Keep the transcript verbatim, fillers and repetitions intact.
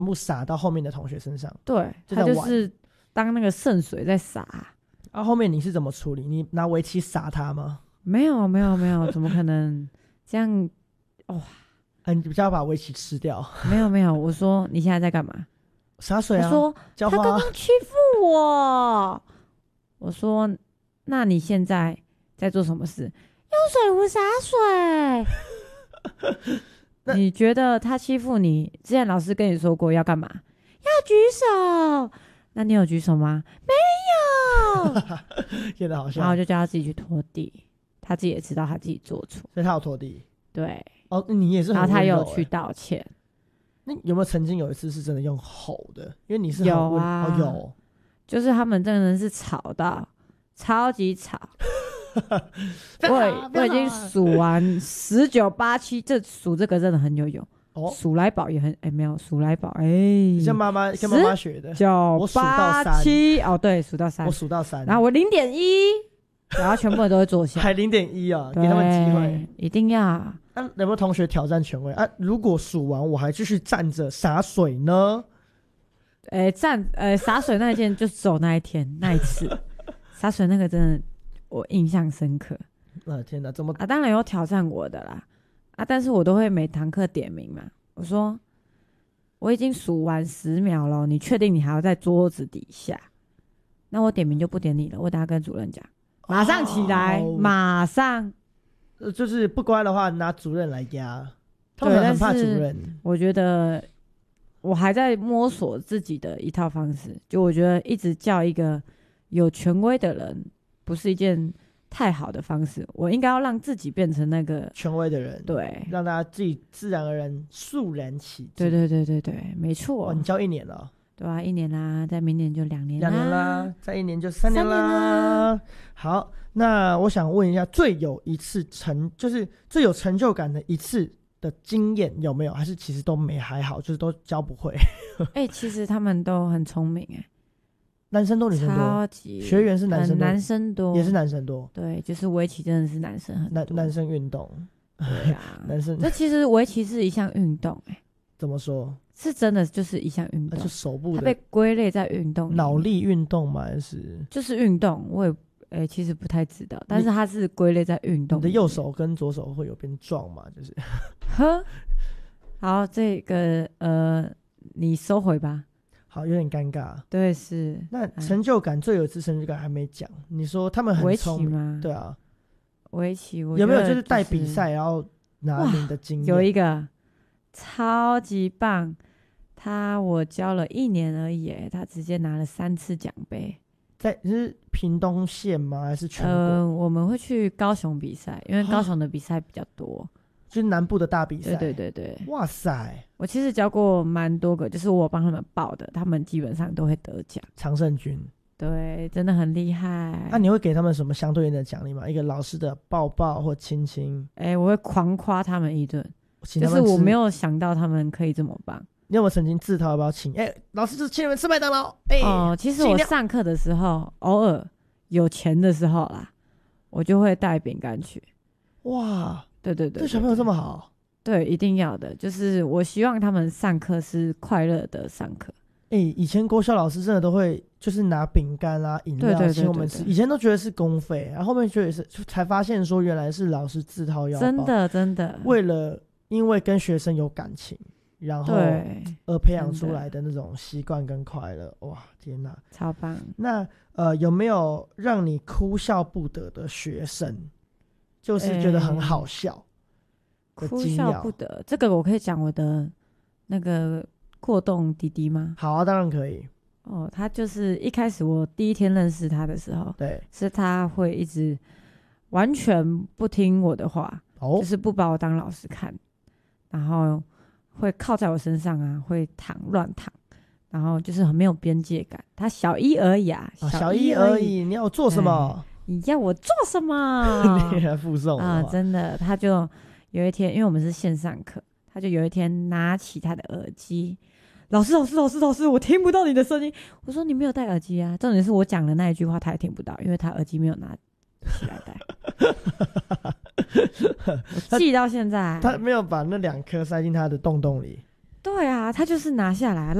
部洒到后面的同学身上。 对， 就他就是当那个圣水在洒。 啊，后面你是怎么处理？你拿围棋洒他吗？ 没有没有没有，怎么可能这样？哇、哦啊，你比较把围棋吃掉？ 没有没有，我说你现在在干嘛？ 洒水啊。 他说浇花。 他刚刚欺负我。我说那你现在在做什么事？用水壶洒水。你觉得他欺负你？之前老师跟你说过要干嘛？要举手。那你有举手吗？没有。 演得好笑。 然后我就叫他自己去拖地，他自己也知道他自己做错， 所以他有拖地。 对。 哦，你也是很温柔欸。 然后他有去道歉。 那有没有曾经有一次是真的用吼的？因为你是很有啊、 哦、有， 就是他们真的是吵到超级吵。我我已经数完十九八七，这数这个真的很有用。哦，数来宝也很哎、欸、没有数来宝哎， 像妈妈跟妈妈学的。 九八七哦，对，数到三， 我数到三， 然后我零点一，然后全部人都会坐下， 还零点一啊，给他们机会， 一定要。 那、啊、有没有同学挑战权威啊？如果数完我还继续站着洒水呢？ 哎、欸，站呃洒水那一件就走那一天那一次，洒水那个真的我印象深刻。 啊天哪，怎么啊？当然有挑战我的啦，啊，但是我都会每堂课点名嘛。我说我已经数完十秒了，你确定你还要在桌子底下？那我点名就不点你了，我等下跟主任讲，马上起来，哦、马上。 就是不乖的话，拿主任来压。他们很怕主任。 我觉得我还在摸索自己的一套方式，就我觉得一直叫一个有权威的人，不是一件太好的方式。我应该要让自己变成那个权威的人， 对， 让大家自己自然而然肃然起敬。 对对对对对，没错。 哦，你教一年了。 对啊，一年啦，再明年就两年啦， 两年啦，再一年就三年啦。三年啦。好，那我想问一下，最有一次成就是最有成就感的一次的经验有没有？还是其实都没还好，就是都教不会？ 哎、欸，其实他们都很聪明哎、欸， 男生多女生多？ 超级学员是男生多， 男生多也是男生多。 对，就是围棋真的是男生很多， 男男生运动。 对啊， 男生。 这其实围棋是一项运动哎、欸， 怎么说？ 是真的就是一项运动， 就手部的， 它被归类在运动， 脑力运动吗？还是就是运动？我也诶、欸，其实不太知道，但是它是归类在运动。 你的右手跟左手会有变壮吗？就是呵，好，这个呃，你收回吧。 好，有点尴尬。 对，是。 那成就感、嗯、最有一次成就感还没讲，你说他们很聪明吗？对啊， 围棋我、 就是、有没有就是带比赛然后拿名的经验？ 有一个超级棒。他我教了一年而已，他直接拿了三次奖杯。 在是屏东县吗？还是全国？ 呃，我们会去高雄比赛，因为高雄的比赛比较多， 就是南部的大比赛。 对对对对。 哇塞！ 我其实教过蛮多个，就是我帮他们报的，他们基本上都会得奖。 常胜军。对， 真的很厉害。 那、啊、你会给他们什么相对应的奖励吗？一个老师的抱抱或亲亲？ 哎、欸，我会狂夸他们一顿，就是我没有想到他们可以这么棒。 你有没有曾经自掏腰包请？哎、欸，老师就是请你们吃麦当劳。哎、欸， 哦，其实我上课的时候，偶尔有钱的时候啦，我就会带饼干去。 哇， 对对 对, 对, 对， 对小朋友这么好？ 对，一定要的。就是我希望他们上课是快乐的上课。 哎、欸，以前国小老师真的都会就是拿饼干啊、饮料请我们吃，以前都觉得是公费，然后后面觉得是才发现说原来是老师自掏腰包， 真的真的， 为了因为跟学生有感情。然后而培养出来的那种习惯跟快乐，哇，天哪， 超棒！ 那呃，有没有让你哭笑不得的学生？就是觉得很好笑、 欸，哭笑不得。这个我可以讲我的那个过动弟弟吗？ 好啊，当然可以。 哦，他就是一开始我第一天认识他的时候， 对， 是他会一直完全不听我的话，哦、就是不把我当老师看，然后。会靠在我身上啊，会躺乱躺，然后就是很没有边界感。他小一而已啊， 啊小一而已，你要我做什么？ 你要我做什么？ 你还附送啊！真的，他就有一天，因为我们是线上课，他就有一天拿起他的耳机，老师，老师，老师，老师，我听不到你的声音。我说你没有戴耳机啊，重点是我讲的那一句话他也听不到，因为他耳机没有拿起来戴。我记到现在他，他没有把那两颗塞进他的洞洞里。 对啊，他就是拿下来，